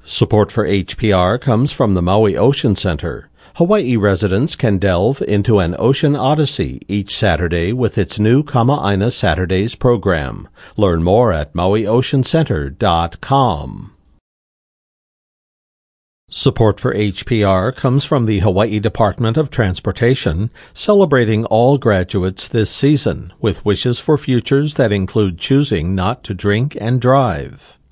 Support for HPR comes from the Maui Ocean Center. Hawaii residents can delve into an ocean odyssey each Saturday with its new Kama'aina Saturdays program. Learn more at mauioceancenter.com. Support for HPR comes from the Hawaii Department of Transportation, celebrating all graduates this season with wishes for futures that include choosing not to drink and drive.